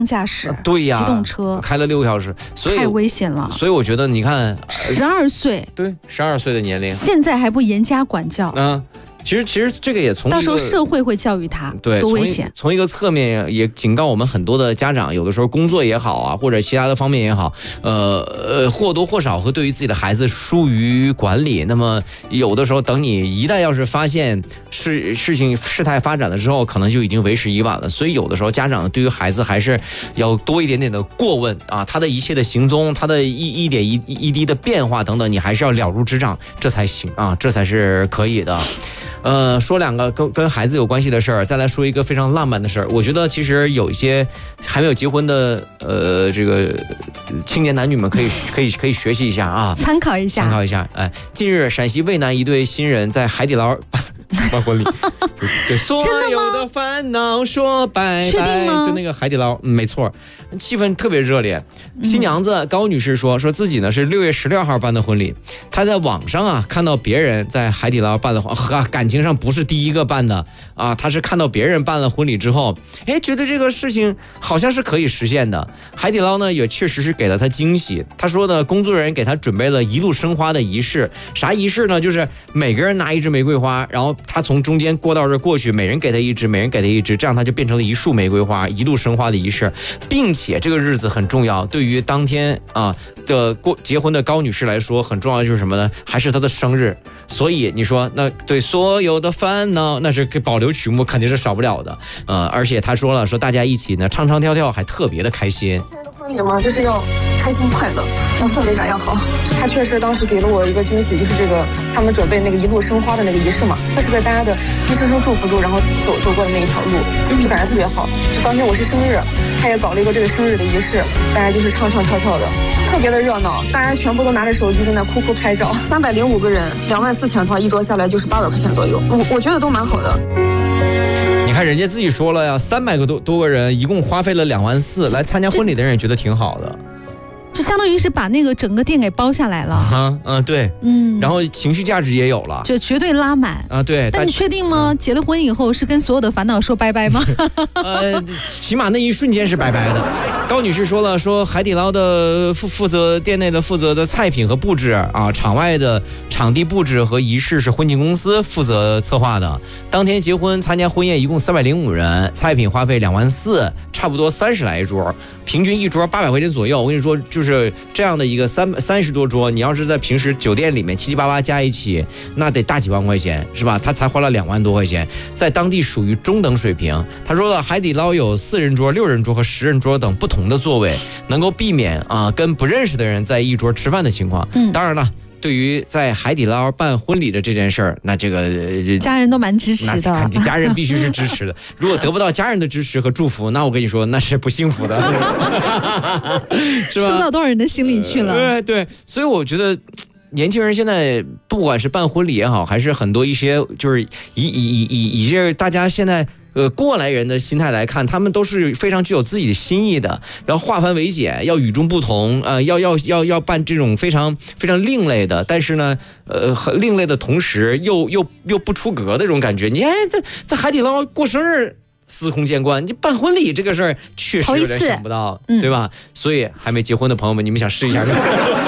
驾驶， 对呀， 机动车开了6个小时，所以太危险了。 所以我觉得，你看 ，12岁， 对，12岁的年龄， 现在还不严加管教。 其实这个也从到时候社会会教育他， 对， 多危险。 从一个侧面也警告我们很多的家长，有的时候工作也好啊，或者其他的方面也好，或多或少会对于自己的孩子疏于管理。那么有的时候，等你一旦要是发现事态发展了之后，可能就已经为时已晚了。所以有的时候家长对于孩子还是要多一点点的过问啊，他的一切的行踪，他的一点一滴的变化等等，你还是要了如指掌，这才行啊，这才是可以的。说2个跟孩子有关系的事儿，再来说一个非常浪漫的事儿。我觉得其实有一些还没有结婚的这个青年男女们可以学习一下啊， 参考一下。 哎，近日陕西渭南一对新人在海底捞办婚礼，对所有的烦恼说拜拜。 确定吗？ 就那个海底捞，没错，气氛特别热烈。新娘子高女士说自己呢是6月16号办的婚礼，她在网上啊看到别人在海底捞办的婚，感情上不是第一个办的啊，她是看到别人办了婚礼之后，觉得这个事情好像是可以实现的。海底捞呢也确实是给了她惊喜，她说呢工作人员给她准备了一路生花的仪式，啥仪式呢？就是每个人拿一支玫瑰花，然后她从中间过道这过去，每人给她一支，这样她就变成了一束玫瑰花，一路生花的仪式，并且这个日子很重要，对于当天的结婚的高女士来说，很重要的就是什么呢？还是她的生日。所以你说那对所有的烦恼，那是保留曲目肯定是少不了的。而且她说了，大家一起呢唱唱跳跳，还特别的开心。 婚礼嘛，就是要开心快乐，要氛围感要好。他确实当时给了我一个惊喜，就是这个他们准备那个一路生花的那个仪式嘛，他是在大家的一声声祝福中，然后走过的那一条路，就感觉特别好。就当天我是生日，他也搞了一个这个生日的仪式，大家就是唱唱跳跳的，特别的热闹，大家全部都拿着手机在那哭拍照。305个人，24000的话一桌下来就是800块钱左右，我觉得都蛮好的。 你看人家自己说了呀，300多个人，一共花费了24000，来参加婚礼的人也觉得挺好的。 就相当于是把那个整个店给包下来了。 对，然后情绪价值也有了， 就绝对拉满啊。对， 但你确定吗？结了婚以后是跟所有的烦恼说拜拜吗？ 起码那一瞬间是拜拜的。高女士说了，海底捞的负责店内的负责的菜品和布置啊，场外的场地布置和仪式是婚庆公司负责策划的。当天结婚参加婚宴一共305人，菜品花费24000，差不多30来桌，平均一桌800块钱左右。我跟你说，就是这样的一个30多桌，你要是在平时酒店里面七七八八加一起，那得大几万块钱，是吧？他才花了2万多块钱，在当地属于中等水平。他说了，海底捞有4人桌、6人桌和10人桌等不同的座位，能够避免跟不认识的人在一桌吃饭的情况。当然了，对于在海底捞办婚礼的这件事儿，那这个家人都蛮支持的， 家人必须是支持的。如果得不到家人的支持和祝福，那我跟你说，那是不幸福的，是吧？ 说到多少人的心里去了？ 对，所以我觉得。年轻人现在不管是办婚礼也好，还是很多一些就是以这大家现在过来人的心态来看，他们都是非常具有自己的心意的，要化繁为简，要与众不同，要办这种非常非常另类的，但是呢，很另类的同时又不出格的这种感觉。你看在海底捞过生日。司空见惯，你办婚礼这个事儿确实有点想不到，对吧？所以还没结婚的朋友们，你们想试一下？